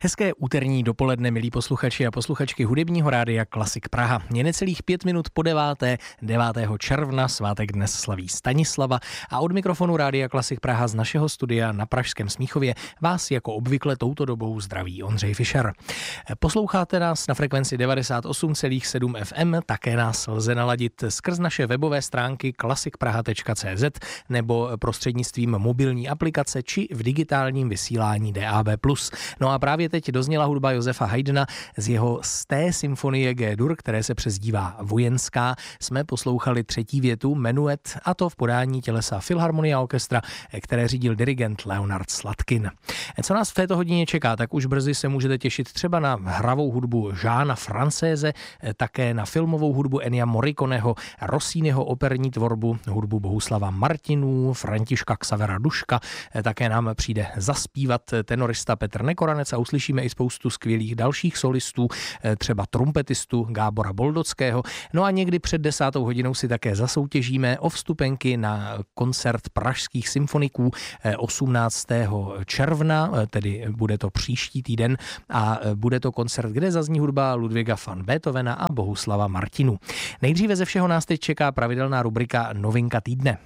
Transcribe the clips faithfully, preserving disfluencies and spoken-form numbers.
Hezké úterní dopoledne, milí posluchači a posluchačky hudebního rádia Klasik Praha. Je necelých pět minut po deváté, devátého června, svátek dnes slaví Stanislava a od mikrofonu rádia Klasik Praha z našeho studia na Pražském Smíchově vás jako obvykle touto dobou zdraví Ondřej Fischer. Posloucháte nás na frekvenci devadesát osm celá sedm F M, také nás lze naladit skrz naše webové stránky klasikpraha tečka cé zet nebo prostřednictvím mobilní aplikace či v digitálním vysílání D A B plus. No a právě teď dozněla hudba Josefa Haydna z jeho sté symfonie G-dur, které se přezdívá Vojenská. Jsme poslouchali třetí větu Menuet, a to v podání tělesa Filharmonia Orchestra, které řídil dirigent Leonard Slatkin. Co nás v této hodině čeká, tak už brzy se můžete těšit třeba na hravou hudbu Jeana Francéze, také na filmovou hudbu Ennia Morriconeho, Rossiniho operní tvorbu, hudbu Bohuslava Martinů, Františka Xavera Duška, také nám přijde zaspívat tenorista Petr Nekoranec a uslyšíme i spoustu skvělých dalších solistů, třeba trumpetistu Gábora Boldockého. No a někdy před desátou hodinou si také zasoutěžíme o vstupenky na koncert pražských symfoniků osmnáctého června, tedy bude to příští týden a bude to koncert, kde zazní hudba Ludwiga van Beethovena a Bohuslava Martinů. Nejdříve ze všeho nás teď čeká pravidelná rubrika Novinka týdne.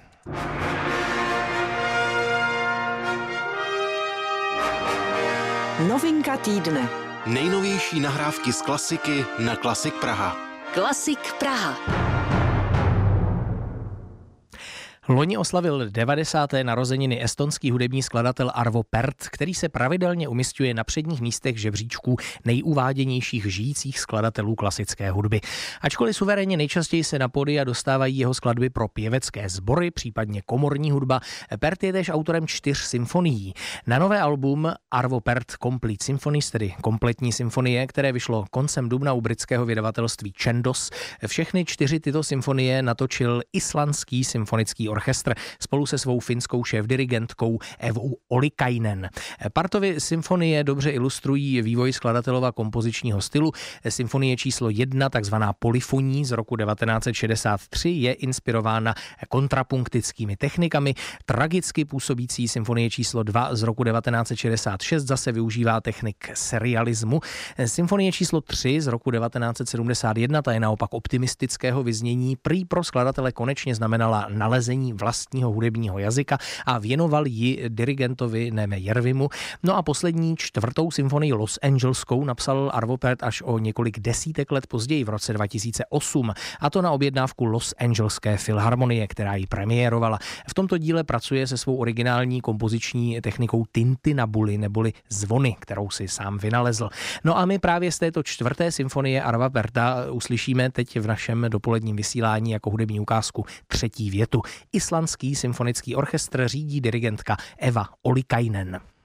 Novinka týdne. Nejnovější nahrávky z klasiky na Klasik Praha. Klasik Praha. Loni oslavil devadesáté narozeniny estonský hudební skladatel Arvo Pärt, který se pravidelně umisťuje na předních místech žebříčků nejuváděnějších žijících skladatelů klasické hudby. Ačkoliv suverénně nejčastěji se na pódia dostávají jeho skladby pro pěvecké sbory, případně komorní hudba, Pärt je též autorem čtyř symfonií. Na nové album Arvo Pärt Complete Symphonies, tedy kompletní symfonie, které vyšlo koncem dubna u britského vydavatelství Chandos, všechny čtyři tyto symfonie natočil islandský symfonický orchestr spolu se svou finskou šéfdirigentkou Evou Olikainen. Pärtovy symfonie dobře ilustrují vývoj skladatelova kompozičního stylu. Symfonie číslo jedna, takzvaná polyfoní z roku devatenáct set šedesát tři, je inspirována kontrapunktickými technikami. Tragicky působící symfonie číslo dva z roku devatenáct set šedesát šest zase využívá technik serialismu. Symfonie číslo tři z roku devatenáct set sedmdesát jedna, ta je naopak optimistického vyznění, prý pro skladatele konečně znamenala nalezení vlastního hudebního jazyka a věnoval ji dirigentovi Neme Järvimu. No a poslední čtvrtou symfonii Los Angeleskou napsal Arvo Pärt až o několik desítek let později v roce dva tisíce osm, a to na objednávku Los Angeleské filharmonie, která ji premiérovala. V tomto díle pracuje se svou originální kompoziční technikou tintinabuli neboli zvony, kterou si sám vynalezl. No a my právě z této čtvrté symfonie Arva Pärta uslyšíme teď v našem dopoledním vysílání jako hudební ukázku třetí větu. Islandský symfonický orchestr řídí dirigentka Eva Olikainen.